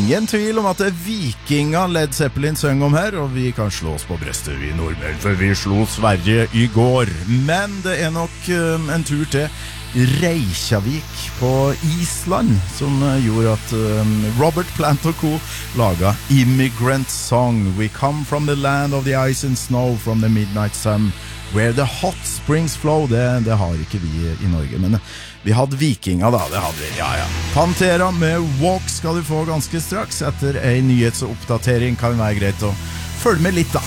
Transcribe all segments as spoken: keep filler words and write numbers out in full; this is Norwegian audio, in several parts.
ingen tvil om at det er vikinger Led Zeppelin søng om her, og vi kan slå oss på brøstet vi nordmenn, for vi slo Sverige i går. Men det er nok um, en tur til Reykjavik på Island som uh, gjorde at um, Robert Plant og co. laga Immigrant Song. We come from the land of the ice and snow, from the midnight sun, where the hot springs flow. Det, det har ikke vi i Norge, men vi hadde vikinger da, det hadde vi, ja ja. Pantera med Walk skal du få ganske straks. Etter en nyhetsoppdatering kan det være greit å følge med litt da.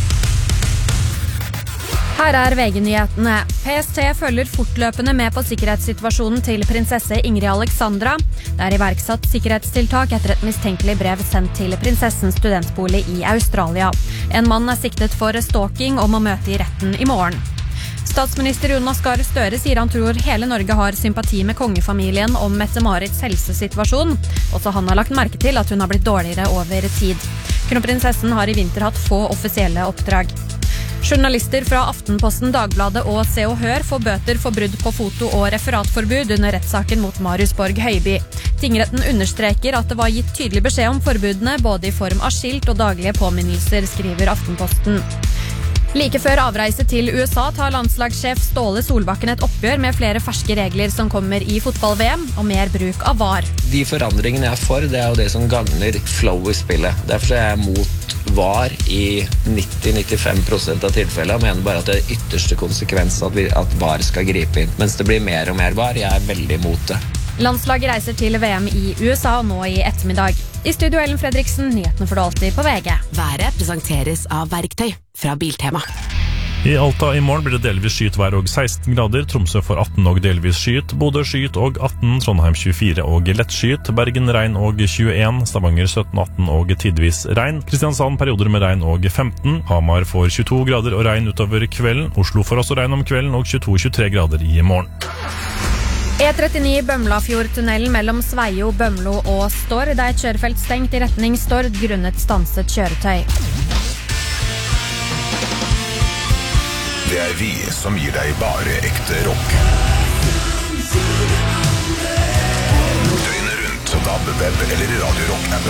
Her er V G-nyhetene. P S T følger fortløpende med på sikkerhetssituasjonen til prinsesse Ingrid Alexandra. Det er iverksatt sikkerhetstiltak etter et mistenkelig brev sendt til prinsessens studentbolig i Australia. En mann er siktet for stalking og må møte i retten i morgen. Statsminister Jonas Gahr Støre sier han tror hele Norge har sympati med kongefamilien om Mette-Marits helsesituasjon. Også han har lagt merke til at hun har blitt dårligere over tid. Kronprinsessen har i vinter hatt få offisielle oppdrag. Journalister fra Aftenposten, Dagbladet og Se og Hør får bøter for brudd på foto- og referatforbud under rettssaken mot Marius Borg Høiby. Tingretten understreker at det var gitt tydelig beskjed om forbudene, både i form av skilt og daglige påminnelser, skriver Aftenposten. Like før avreise til U S A tar landslagssjef Ståle Solbakken et oppgjør med flere ferske regler som kommer i fotball-V M, og mer bruk av V A R. De forandringene jeg er for, det er jo det som gagner flow i spillet. Derfor er jeg mot V A R i nitti til nittifem prosent av tilfellene. Jeg mener bare at det er ytterste konsekvens at, vi, at V A R skal gripe inn. Mens det blir mer og mer V A R, jeg er veldig mot det. Landslaget reiser til V M i U S A nå i ettermiddag. I studio Ellen Fredriksen, nyhetene får du alltid på V G. Været presenteres av Verktøy fra Biltema. I Alta i morgen blir det delvis skyet vær og seksten grader, Tromsø får atten og delvis skyet, Bodø skyet og atten, Trondheim tjuefire og lett skyet, Bergen regn og tjueen, Stavanger sytten atten og tidvis regn, Kristiansand perioder med regn og femten, Hamar får tjueto grader og regn utover kvelden, Oslo får også regn om kvelden og tjueto til tjuetre grader i morgen. E trettini Bømlafjordtunnelen mellom Sveio, Bømlo og Stord. Det er et kjørefelt stengt i retning Stord grunnet stanset kjøretøy. Det er vi som gir deg bare ekte rock. Døgnet rundt, D A B, web eller Radio Rock-appen.